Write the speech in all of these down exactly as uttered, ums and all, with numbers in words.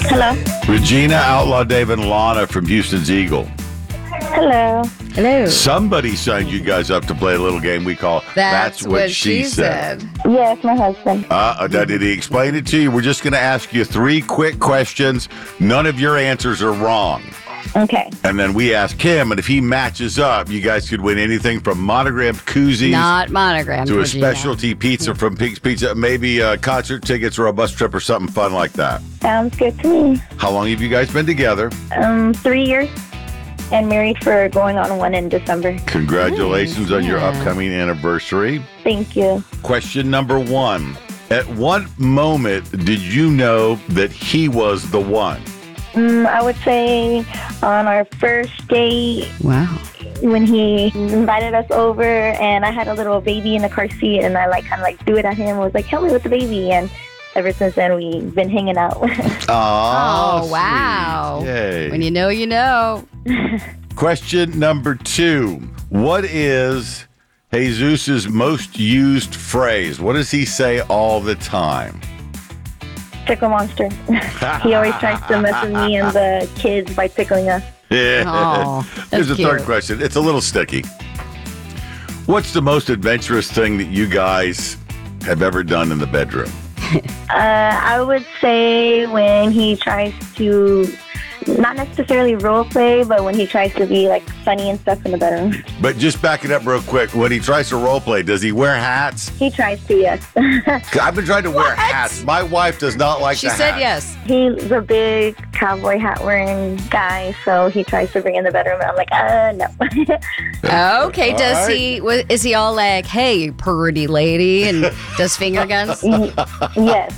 Hello. Regina, Outlaw Dave, and Lana from Houston's Eagle. Hello. Hello. Somebody signed you guys up to play a little game we call That's, what, she said. Yes, my husband. Uh, did he explain it to you? We're just going to ask you three quick questions. None of your answers are wrong. Okay. And then we ask him, and if he matches up, you guys could win anything from monogrammed koozies Not monogrammed. to a Regina. specialty pizza from Pink's Pizza, maybe uh, concert tickets or a bus trip or something fun like that. Sounds good to me. How long have you guys been together? Um, three years and married for going on one in December. Congratulations on your Yeah. upcoming anniversary. Thank you. Question number one. At what moment did you know that he was the one? Um, I would say on our first date Wow. when he invited us over and I had a little baby in the car seat and I like kind of like threw it at him and was like, help me with the baby. And ever since then, we've been hanging out. Oh, Oh, wow. Yay. When you know, you know. Question number two. What is Jesus's most used phrase? What does he say all the time? Tickle monster. He always tries to mess with me and the kids by tickling us. Yeah. Oh, Here's that's the third cute. question. It's a little sticky. What's the most adventurous thing that you guys have ever done in the bedroom? Uh, I would say when he tries to, not necessarily role play, but when he tries to be like funny and stuff in the bedroom. But just back it up real quick. When he tries to role play, does he wear hats? He tries to, yes. 'Cause I've been trying to wear hats. My wife does not like She the said hats. yes. He's a big cowboy hat wearing guy, so he tries to bring in the bedroom, and I'm like, uh, no. Okay, All does right. he, wa- is he all like, hey, pretty lady, and does finger guns? Yes.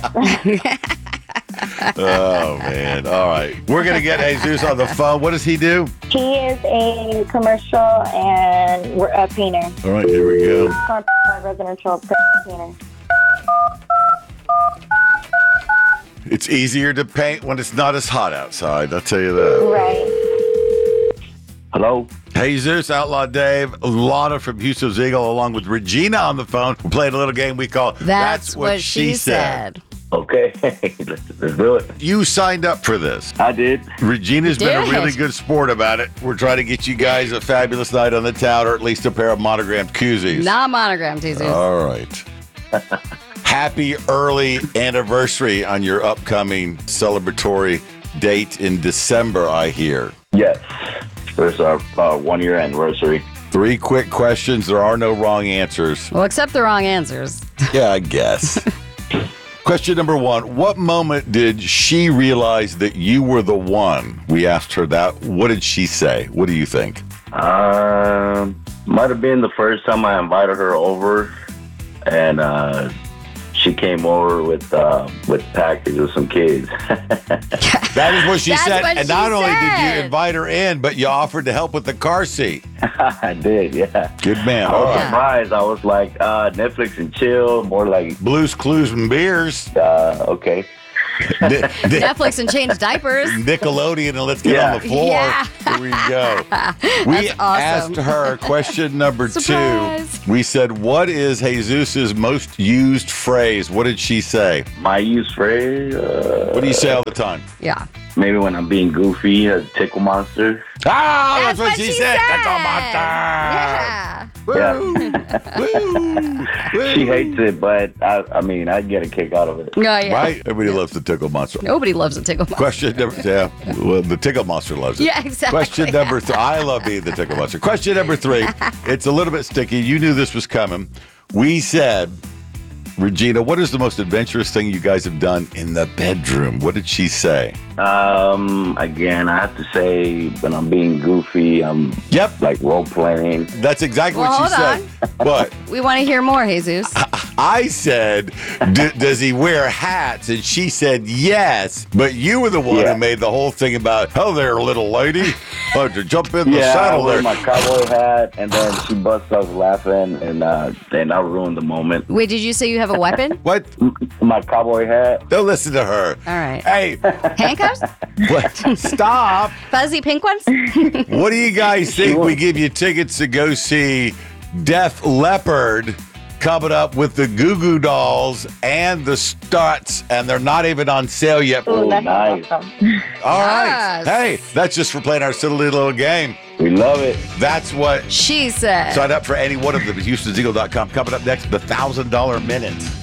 Oh, man. All right. We're going to get Jesus on the phone. What does he do? He is a commercial and we're a painter. All right, here we go. Residential painter. It's easier to paint when it's not as hot outside. I'll tell you that. Right. Hello? Jesus, Outlaw Dave, Lana from Houston's Eagle, along with Regina on the phone. We're playing a little game we call That's, what, she said. Okay, let's, let's do it. You signed up for this. I did. Regina's You been a did. really good sport about it. We're trying to get you guys a fabulous night on the town, or at least a pair of monogrammed koozies. Not monogrammed, Jesus. All right. Happy early anniversary on your upcoming celebratory date in December, I hear. Yes. It's our uh, one-year anniversary. Three quick questions. There are no wrong answers. Well, except the wrong answers. Yeah, I guess. Question number one. What moment did she realize that you were the one? We asked her that. What did she say? What do you think? Um, might have been the first time I invited her over, and uh, she came over with uh, with packages of some kids. That is what she That's said. what And she not only did said. you invite her in, but you offered to help with the car seat. I did, yeah. Good man. I All was right. surprised. I was like, uh, Netflix and chill, more like, Blues, Clues, and Beers. uh, okay. Ni- ni- Netflix and change diapers. Nickelodeon, and let's get Yeah. on the floor. Yeah. Here we go. We That's awesome. asked her question number Surprise. two. We said, what is Jesus's most used phrase? What did she say? My use phrase, uh, What do you say all the time? Yeah. maybe when I'm being goofy, a tickle monster. Ah, that's, what, she said. That's all my Yeah. Woo, woo, woo. She hates it, but I, I mean, I get a kick out of it. Oh, yeah. Right? Everybody loves the tickle monster. Nobody loves a tickle monster. Question number, yeah, well, the tickle monster loves it. Yeah, exactly. Question number three. I love being the tickle monster. Question number three. It's a little bit sticky. You knew this was coming. We said, Regina, what is the most adventurous thing you guys have done in the bedroom? What did she say? Um, again, I have to say, when I'm being goofy, I'm Yep. like role playing. That's exactly Well, what she hold said. What? We want to hear more, Jesus. I said, D- does he wear hats? And she said, yes. But you were the one Yeah. who made the whole thing about, hello there, little lady. Oh, to jump in the Yeah, I saddle wear there. my cowboy hat, and then she busts out laughing, and uh, and I ruined the moment. Wait, did you say you have a weapon? What? My cowboy hat. Don't listen to her. All right. Hey, Handcuffs? what? Stop. Fuzzy pink ones? What do you guys think? We give you tickets to go see Def Leppard coming up with the Goo Goo Dolls and the Struts, and they're not even on sale yet. Oh, that's nice. awesome. All right. Yes. Hey, that's just for playing our silly little game. We love it. That's what. She said. Sign up for any one of them at Houston's Eagle dot com. Coming up next, the one thousand dollar minute.